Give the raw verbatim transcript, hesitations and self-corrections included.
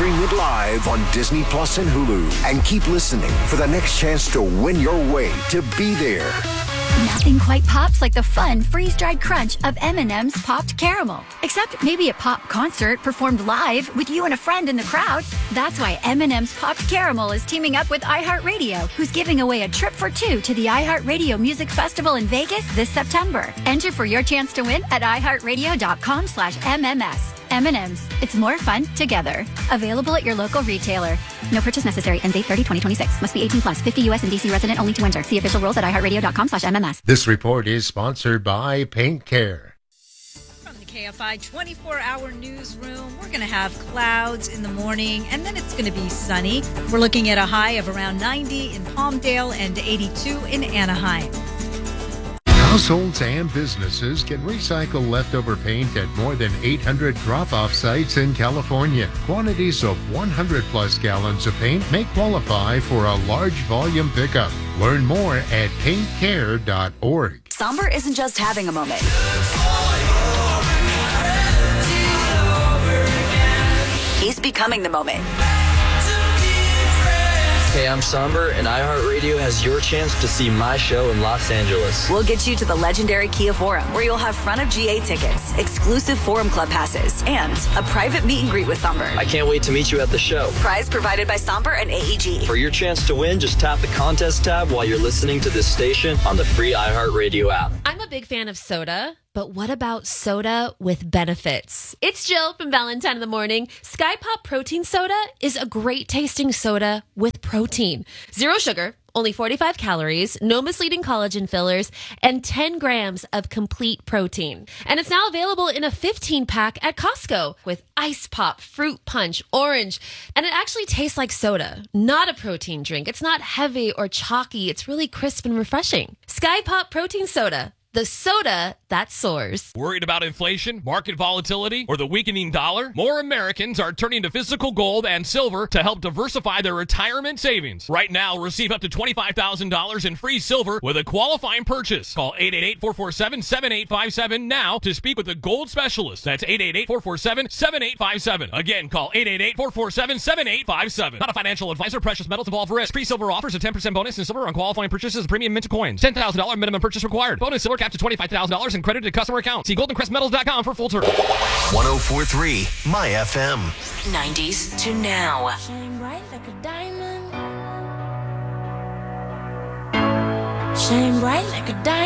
Stream it live on Disney Plus and Hulu. And keep listening for the next chance to win your way to be there. Nothing quite pops like the fun freeze-dried crunch of M and M's Popped Caramel. Except maybe a pop concert performed live with you and a friend in the crowd. That's why M and M's Popped Caramel is teaming up with iHeartRadio, who's giving away a trip for two to the iHeartRadio Music Festival in Vegas this September. Enter for your chance to win at iHeartRadio.com slash MMS. M and M's. It's more fun together. Available at your local retailer. No purchase necessary. Ends eight thirty twenty twenty-six. Must be eighteen plus. fifty U S and D C resident only to enter. See official rules at iHeartRadio.com slash MMS. This report is sponsored by Paint Care. From the K F I twenty-four hour newsroom, we're going to have clouds in the morning, and then it's going to be sunny. We're looking at a high of around ninety in Palmdale and eighty-two in Anaheim. Households and businesses can recycle leftover paint at more than eight hundred drop-off sites in California. Quantities of one hundred plus gallons of paint may qualify for a large volume pickup. Learn more at paint care dot org. Somber isn't just having a moment. He's becoming the moment. Hey, I'm Somber, and iHeartRadio has your chance to see my show in Los Angeles. We'll get you to the legendary Kia Forum, where you'll have front of G A tickets, exclusive Forum Club passes, and a private meet and greet with Somber. I can't wait to meet you at the show. Prize provided by Somber and A E G. For your chance to win, just tap the contest tab while you're listening to this station on the free iHeartRadio app. I'm a big fan of soda, but what about soda with benefits? It's Jill from Valentine in the Morning. Sky Pop Protein Soda is a great tasting soda with protein. Zero sugar, only forty-five calories, no misleading collagen fillers, and ten grams of complete protein. And it's now available in a fifteen pack at Costco with ice pop, fruit punch, orange. And it actually tastes like soda, not a protein drink. It's not heavy or chalky. It's really crisp and refreshing. Sky Pop Protein Soda. The soda that soars. Worried about inflation, market volatility, or the weakening dollar? More Americans are turning to physical gold and silver to help diversify their retirement savings. Right now, receive up to twenty-five thousand dollars in free silver with a qualifying purchase. Call eight eight eight, four four seven, seven eight five seven now to speak with a gold specialist. That's eight eight eight, four four seven, seven eight five seven. Again, call eight eight eight, four four seven, seven eight five seven. Not a financial advisor. Precious metals involve risk. Free silver offers a ten percent bonus in silver on qualifying purchases of premium mint coins. ten thousand dollars minimum purchase required. Bonus silver capped to twenty-five thousand dollars and credited customer account. See golden crest metals dot com for full terms. one oh four point three My F M. nineties to now. Shine bright like a diamond. Shine bright like a diamond.